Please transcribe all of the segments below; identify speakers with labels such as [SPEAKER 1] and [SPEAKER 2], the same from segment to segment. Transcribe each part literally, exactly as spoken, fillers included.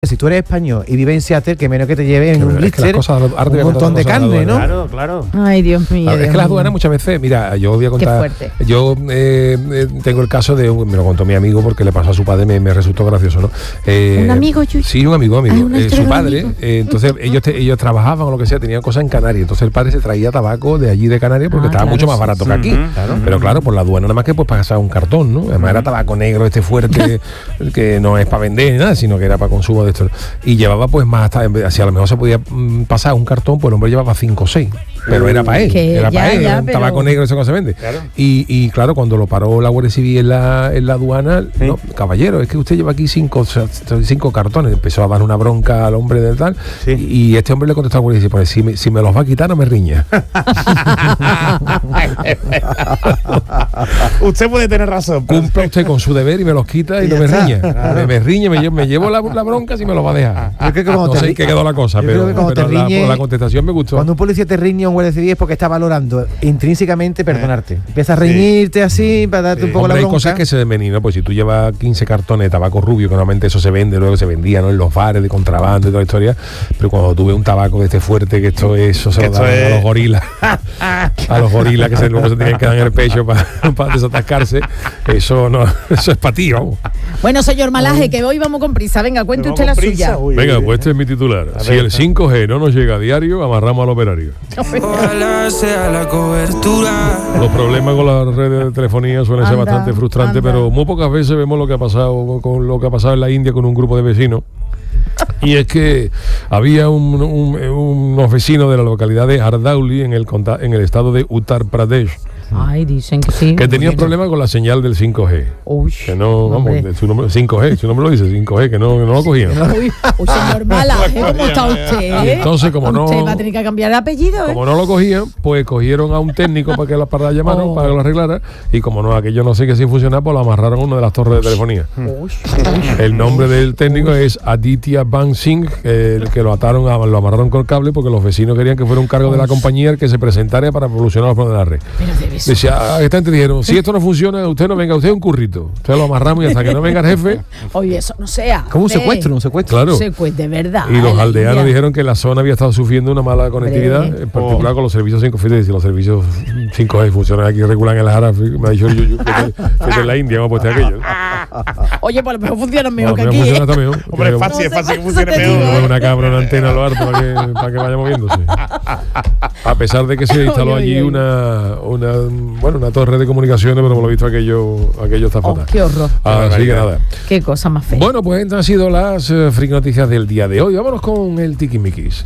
[SPEAKER 1] Si tú eres español y vives en Seattle, que menos que te lleven en un blister
[SPEAKER 2] cosas,
[SPEAKER 1] un montón de carne, ¿no?
[SPEAKER 3] Claro, claro.
[SPEAKER 4] Ay, Dios mío.
[SPEAKER 2] Claro,
[SPEAKER 4] Dios
[SPEAKER 2] es que las
[SPEAKER 4] mío.
[SPEAKER 2] aduanas muchas veces, mira, yo voy a contar.
[SPEAKER 4] fuerte.
[SPEAKER 2] Yo eh, eh, tengo el caso de, un- me lo contó mi amigo porque le pasó a su padre, me, me resultó gracioso, ¿no? Eh,
[SPEAKER 4] ¿Un amigo, Yuyu?
[SPEAKER 2] Sí, un amigo, amigo.
[SPEAKER 4] Ah, una
[SPEAKER 2] Eh,
[SPEAKER 4] historia
[SPEAKER 2] su
[SPEAKER 4] de un
[SPEAKER 2] padre,
[SPEAKER 4] amigo.
[SPEAKER 2] eh, entonces ellos te- ellos trabajaban o lo que sea, tenían cosas en Canarias. Entonces el padre se traía tabaco de allí de Canarias porque
[SPEAKER 4] Ah,
[SPEAKER 2] estaba
[SPEAKER 4] claro,
[SPEAKER 2] mucho más
[SPEAKER 4] sí,
[SPEAKER 2] barato
[SPEAKER 4] sí.
[SPEAKER 2] que aquí.
[SPEAKER 3] Ujú, claro.
[SPEAKER 2] Pero claro, por la aduana nada más que pues pasar un cartón, ¿no? Además era tabaco negro, este fuerte, que no es para vender ni nada, sino que era para consumo de esto. Y llevaba pues más hasta, en vez- si a lo mejor se podía mm, pasar un cartón, pues el hombre llevaba cinco o seis. Pero era para él,
[SPEAKER 4] Que
[SPEAKER 2] era
[SPEAKER 4] ya,
[SPEAKER 2] para él,
[SPEAKER 4] ya,
[SPEAKER 2] era un
[SPEAKER 4] pero-
[SPEAKER 2] tabaco negro, eso no se vende.
[SPEAKER 3] Claro.
[SPEAKER 2] Y, y claro, cuando lo paró la Guardia Civil en la, en la aduana,
[SPEAKER 3] Sí.
[SPEAKER 2] no, caballero, es que usted lleva aquí cinco, o sea, cinco cartones. Empezó a dar una bronca al hombre del tal.
[SPEAKER 3] Sí.
[SPEAKER 2] Y, y este hombre le contestó a la Guardia Civil, pues, si me, si me los va a quitar, no me riña.
[SPEAKER 3] Usted puede tener razón. pero-
[SPEAKER 2] Cumpla usted con su deber y me los quita y,
[SPEAKER 1] Y
[SPEAKER 2] no
[SPEAKER 1] ya
[SPEAKER 2] me
[SPEAKER 1] está.
[SPEAKER 2] riña.
[SPEAKER 1] Claro.
[SPEAKER 2] Me, me riñe, me llevo, me llevo la, la bronca si me los va a dejar.
[SPEAKER 1] Yo creo que cuando
[SPEAKER 2] No
[SPEAKER 1] te
[SPEAKER 2] sé
[SPEAKER 1] ri-
[SPEAKER 2] en qué quedó la cosa,
[SPEAKER 1] Yo
[SPEAKER 2] pero,
[SPEAKER 1] creo que cuando
[SPEAKER 2] pero
[SPEAKER 1] te
[SPEAKER 2] la,
[SPEAKER 1] riñe-
[SPEAKER 2] por la contestación me gustó.
[SPEAKER 1] Cuando un policía te riñe a un guardia civil es porque está valorando intrínsecamente perdonarte. Empieza a reñirte así para darte un poco
[SPEAKER 2] Hombre,
[SPEAKER 1] la
[SPEAKER 2] hay
[SPEAKER 1] bronca.
[SPEAKER 2] cosas que se desmeninan, pues si tú llevas quince cartones de tabaco rubio, que normalmente eso se vende, luego se vendía, ¿no? En los bares de contrabando y toda la historia, pero cuando tú ves un tabaco de este fuerte, que esto es, eso se
[SPEAKER 3] Que
[SPEAKER 2] lo
[SPEAKER 3] esto
[SPEAKER 2] dan a
[SPEAKER 3] es-
[SPEAKER 2] los gorilas, a los gorilas que se, luego se tienen que dar en el pecho para, para desatascarse, eso no, eso es para ti, vamos.
[SPEAKER 4] Bueno, señor Malaje, que hoy vamos con prisa. Venga, cuente
[SPEAKER 3] Vamos
[SPEAKER 4] usted la
[SPEAKER 3] con prisa,
[SPEAKER 4] suya.
[SPEAKER 3] uy,
[SPEAKER 2] Venga,
[SPEAKER 3] uy,
[SPEAKER 2] pues este es mi titular.
[SPEAKER 3] A
[SPEAKER 2] Si
[SPEAKER 3] ver,
[SPEAKER 2] el cinco G no nos llega a diario, amarramos al operario.
[SPEAKER 5] Ojalá sea la cobertura.
[SPEAKER 2] Los problemas con las redes de telefonía suelen ser
[SPEAKER 4] Anda,
[SPEAKER 2] bastante frustrantes,
[SPEAKER 4] anda.
[SPEAKER 2] pero muy pocas veces vemos lo que ha pasado con lo que ha pasado en la India con un grupo de vecinos. Y es que había un- un- unos vecinos de la localidad de Hardauli en el, conta- en el estado de Uttar Pradesh
[SPEAKER 4] Ay, dicen que sí.
[SPEAKER 2] que tenían problemas con la señal del cinco G.
[SPEAKER 4] Uy,
[SPEAKER 2] Que no, vamos,
[SPEAKER 4] hombre.
[SPEAKER 2] de su nombre, cinco G, su nombre lo dice, cinco G, que no, que no lo cogían.
[SPEAKER 4] Uy, uy, señor Malaje, ¿cómo está usted?
[SPEAKER 2] Y entonces, como no-
[SPEAKER 4] Usted va a tener que cambiar de apellido, ¿eh?
[SPEAKER 2] Como no lo cogían, pues cogieron a un técnico para que la para llamaran,
[SPEAKER 4] Oh.
[SPEAKER 2] para que lo arreglara, y como no, aquello no sé qué sin funcionar, pues lo amarraron a una de las torres de telefonía.
[SPEAKER 4] Uy,
[SPEAKER 2] El nombre del técnico es Aditya Ban Singh, eh, el que lo ataron, a- lo amarraron con cable porque los vecinos querían que fuera un cargo de la compañía el que se presentara para solucionar los problemas de la red.
[SPEAKER 4] pero debe ser.
[SPEAKER 2] Decía, ah, esta gente dijeron, si esto no funciona, usted no venga, usted es un currito. Usted lo amarramos y hasta que no venga el jefe.
[SPEAKER 4] Oye, eso no sea.
[SPEAKER 1] Como un
[SPEAKER 4] Ve.
[SPEAKER 1] secuestro, un secuestro.
[SPEAKER 2] Claro.
[SPEAKER 4] Secuestro, de verdad.
[SPEAKER 2] Y los
[SPEAKER 4] en la
[SPEAKER 2] aldeanos
[SPEAKER 4] India.
[SPEAKER 2] dijeron que la zona había estado sufriendo una mala conectividad,
[SPEAKER 4] Hombre.
[SPEAKER 2] en particular con los servicios cinco G. Si los servicios cinco G funcionan aquí regular en el Jara, me ha dicho yo, yo, que, que es en la India, vamos a poner aquello.
[SPEAKER 4] Oye, pues a lo mejor funcionan mejor
[SPEAKER 2] Bueno,
[SPEAKER 4] que
[SPEAKER 2] pero
[SPEAKER 4] aquí,
[SPEAKER 2] funciona
[SPEAKER 4] ¿eh?
[SPEAKER 2] también, ¿no?
[SPEAKER 3] Hombre, es
[SPEAKER 2] Que-
[SPEAKER 3] fácil, es
[SPEAKER 4] No sé,
[SPEAKER 3] fácil que
[SPEAKER 4] por eso
[SPEAKER 3] funcione
[SPEAKER 4] te
[SPEAKER 3] peor.
[SPEAKER 4] digo,
[SPEAKER 2] Poner una cabra, una antena a lo harto para que, para que vaya moviéndose. A pesar de que se instaló
[SPEAKER 4] Oye,
[SPEAKER 2] allí
[SPEAKER 4] oye, oye.
[SPEAKER 2] una, una, bueno, una torre de comunicaciones, pero por lo visto aquello, aquello está
[SPEAKER 4] Oh,
[SPEAKER 2] fatal.
[SPEAKER 4] qué horror.
[SPEAKER 2] Así que nada.
[SPEAKER 4] Qué cosa más fea.
[SPEAKER 2] Bueno, pues estas han sido las eh, friki noticias del día de hoy. Vámonos con el tiquismiquis.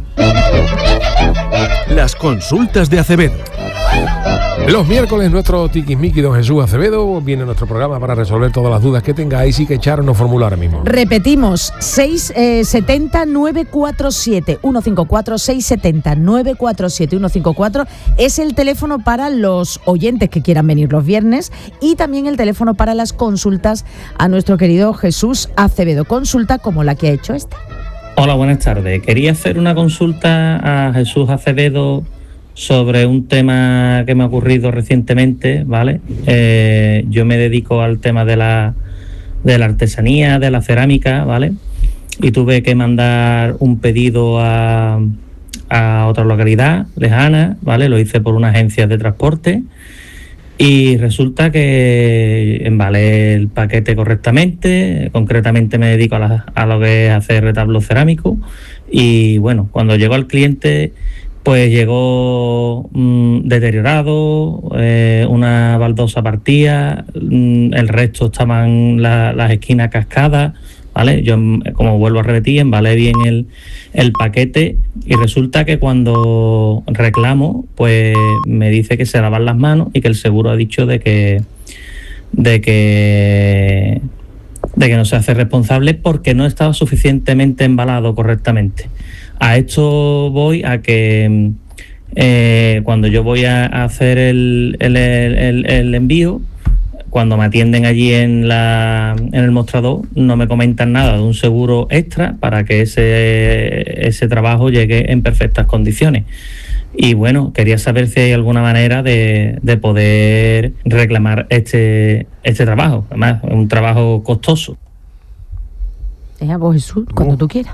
[SPEAKER 6] Las consultas de Acevedo.
[SPEAKER 2] Los miércoles nuestro tiquismiqui don Jesús Acevedo viene a nuestro programa para resolver todas las dudas que tengáis y que echar nos formula ahora mismo.
[SPEAKER 4] Repetimos, seis siete cero nueve cuatro siete uno cinco cuatro, seis siete cero nueve cuatro siete uno cinco cuatro es el teléfono para los oyentes que quieran venir los viernes y también el teléfono para las consultas a nuestro querido Jesús Acevedo. Consulta como la que ha hecho este.
[SPEAKER 7] Hola, buenas tardes. Quería hacer una consulta a Jesús Acevedo sobre un tema que me ha ocurrido recientemente, ¿vale? Eh, yo me dedico al tema de la, de la artesanía, de la cerámica, ¿vale? Y tuve que mandar un pedido a, a otra localidad lejana, ¿vale? Lo hice por una agencia de transporte y resulta que embalé el paquete correctamente. Concretamente me dedico a, la, a lo que es hacer retablos cerámicos y bueno, cuando llegó al cliente pues llegó mmm, deteriorado, eh, una baldosa partida, mmm, el resto estaban la, las esquinas cascadas, ¿vale? Yo, como vuelvo a repetir, embalé bien el, el paquete y resulta que cuando reclamo, pues me dice que se lavan las manos y que el seguro ha dicho de que de que de que no se hace responsable porque no estaba suficientemente embalado correctamente. A esto voy a que eh, cuando yo voy a hacer el, el, el, el envío, cuando me atienden allí en, la, en el mostrador, no me comentan nada de un seguro extra para que ese, ese trabajo llegue en perfectas condiciones. Y bueno, quería saber si hay alguna manera de, de poder reclamar este, este trabajo. Además, es un trabajo costoso.
[SPEAKER 4] Eh, a vos, Jesús, cuando
[SPEAKER 2] Uh.
[SPEAKER 4] tú quieras.